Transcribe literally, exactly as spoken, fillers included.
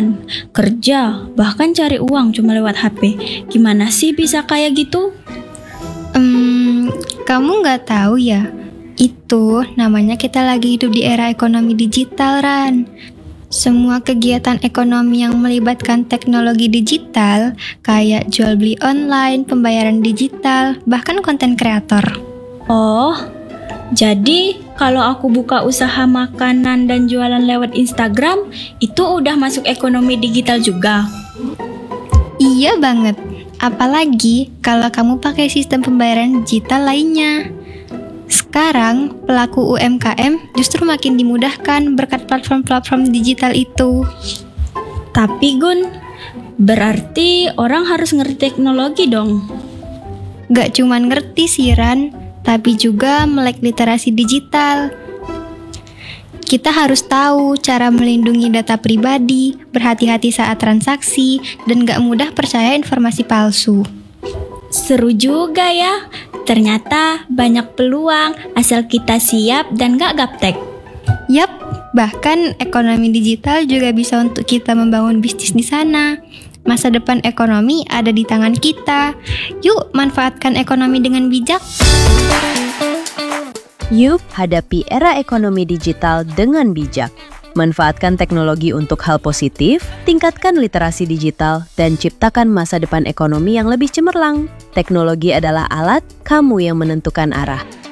jalan, kerja, bahkan cari uang cuma lewat H P. Gimana sih bisa kayak gitu? Hmm, kamu nggak tahu ya? Itu namanya kita lagi hidup di era ekonomi digital, Ran. Semua kegiatan ekonomi yang melibatkan teknologi digital, kayak jual beli online, pembayaran digital, bahkan konten kreator. Oh, jadi kalau aku buka usaha makanan dan jualan lewat Instagram, itu udah masuk ekonomi digital juga? Iya banget. Apalagi kalau kamu pakai sistem pembayaran digital lainnya. Sekarang, pelaku U M K M justru makin dimudahkan berkat platform-platform digital itu. Tapi Gun, berarti orang harus ngerti teknologi dong? Gak cuma ngerti sih Ran, tapi juga melek literasi digital. Kita harus tahu cara melindungi data pribadi, berhati-hati saat transaksi, dan gak mudah percaya informasi palsu. Seru juga ya, ternyata banyak peluang asal kita siap dan gak gaptek. Yap, bahkan ekonomi digital juga bisa untuk kita membangun bisnis di sana. Masa depan ekonomi ada di tangan kita. Yuk manfaatkan ekonomi dengan bijak. Yuk hadapi era ekonomi digital dengan bijak. Manfaatkan teknologi untuk hal positif, tingkatkan literasi digital, dan ciptakan masa depan ekonomi yang lebih cemerlang. Teknologi adalah alat, kamu yang menentukan arah.